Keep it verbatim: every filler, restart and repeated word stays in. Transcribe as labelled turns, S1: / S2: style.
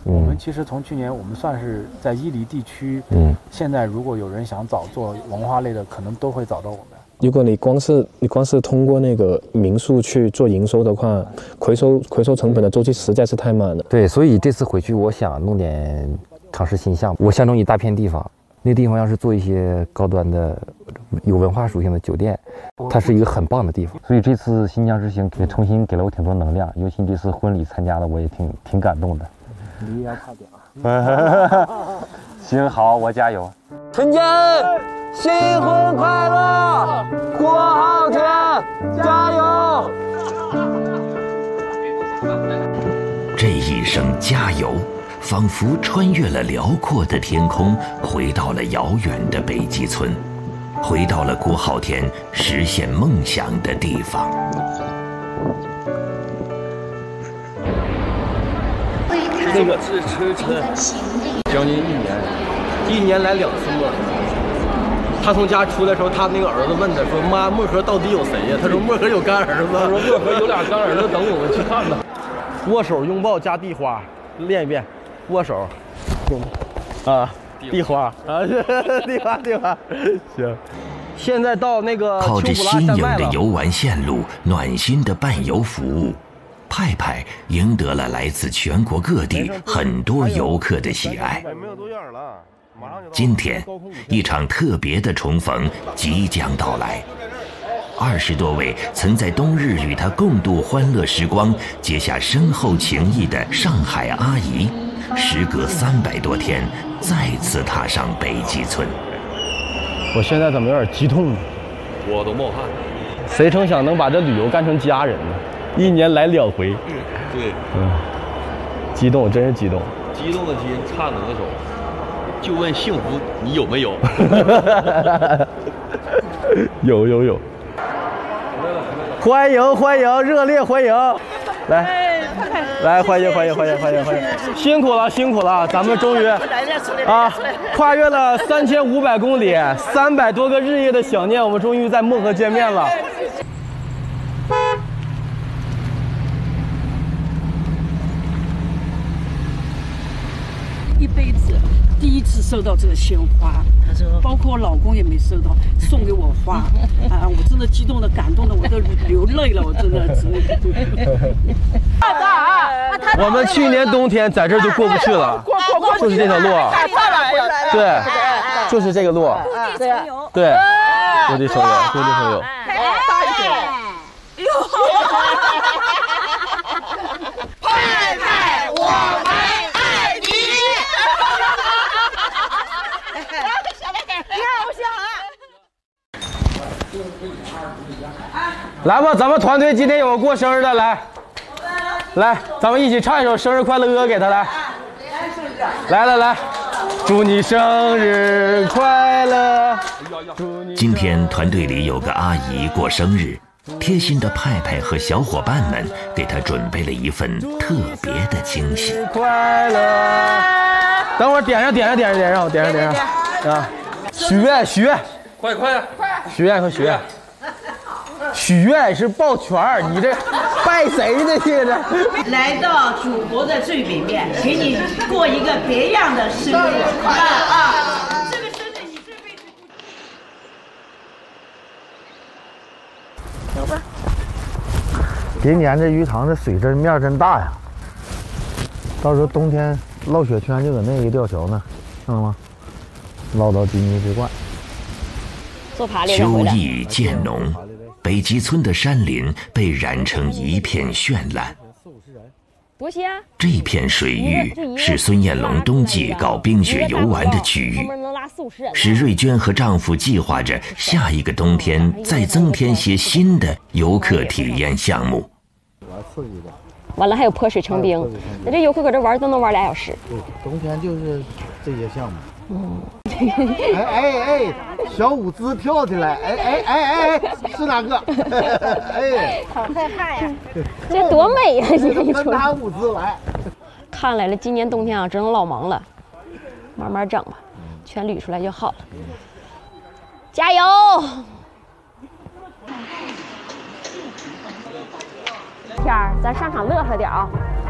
S1: 我们其实从去年我们算是在伊犁地区，嗯，现在如果有人想找做文化类的，可能都会找到我们。
S2: 如果你光是你光是通过那个民宿去做营收的话，回收回收成本的周期实在是太慢了。
S3: 对，所以这次回去我想弄点尝试新项目。我相中一大片地方，那地方要是做一些高端的有文化属性的酒店，它是一个很棒的地方。所以这次新疆之行也重新给了我挺多能量，尤其这次婚礼参加了，我也挺挺感动的。
S1: 你也要快点啊！
S3: 行，好，我加油。
S4: 陈坚，新婚快乐，过好天，加油！
S5: 这一声加油，仿佛穿越了辽阔的天空，回到了遥远的北极村，回到了郭浩天实现梦想的地方。
S4: 那个是车车，将近一年，一年来两次漠河。他从家出来的时候，他那个儿子问他说：“妈，漠河到底有谁呀？”他说：“漠河有干儿子。”他说：“漠河有俩干儿子，等我们去看呢。”握手、拥抱加地花，练一遍。握手，啊，地花啊，地花地花，行。现在到那个
S5: 靠着新颖的游玩线路、暖心的伴游服务，派派赢得了来自全国各地很多游客的喜爱。今天，一场特别的重逢即将到来。二十多位曾在冬日与他共度欢乐时光、结下深厚情谊的上海阿姨，时隔三百多天，再次踏上北极村。
S4: 我现在怎么有点激动呢？我都冒汗。谁成想能把这旅游干成家人呢？一年来两回。
S6: 对，
S4: 嗯，激动，真是激动。
S6: 激动的心，颤抖的手。就问幸福，你有没有？
S4: 有有有。欢迎欢迎，热烈欢迎！来，来欢迎欢迎欢迎欢迎欢迎！辛苦了辛苦了，咱们终于啊，跨越了三千五百公里，三百多个日夜的想念，我们终于在漠河见面了。
S7: 一辈子第一次收到这个鲜花，他说，包括我老公也没收到，送给我花啊！我真的激动的、感动的，我都流泪了，我真的。
S4: 我们去年冬天在这儿就过不去了，就是这条路，对，就是这个路，对对，落地生油，落地生油。大一点。哟。派派，我们爱你。来吧，咱们团队今天有个过生日的，来，来，咱们一起唱一首生日快乐歌给他来。来来来，祝你生日快乐！
S5: 今天团队里有个阿姨过生日，贴心的派派和小伙伴们给她准备了一份特别的惊喜。
S4: 快乐！等会儿点上点上点上点上点上点上啊！许愿许愿，快快快！许愿和许愿。许愿是抱拳儿，你这拜谁呢？现在
S8: 来到祖国的最北面，请你过一个别样的生日快乐啊！这个生日你这辈子
S3: 不。走吧。今年这鱼塘的水真面真大呀，到时候冬天落雪圈就搁那个吊桥呢，看到吗？捞到金鸡之冠。
S5: 秋意渐浓。北极村的山林被染成一片绚烂。
S9: 多些啊！
S5: 这片水域是孙艳龙冬季搞冰雪游玩的区域。史瑞娟和丈夫计划着下一个冬天再增添些新的游客体验项目。
S9: 完了还有泼水成冰，那这游客搁这玩都能玩俩小时。
S3: 对，冬天就是这些项目。嗯，哎哎哎，小舞姿跳起来，哎哎哎哎，是哪个？哎，
S9: 好害怕呀！这多美呀！你
S3: 跟他舞姿来。
S9: 看来了，今年冬天啊，只能老忙了，慢慢整吧，全捋出来就好了。加油！天儿，咱上场乐呵点啊！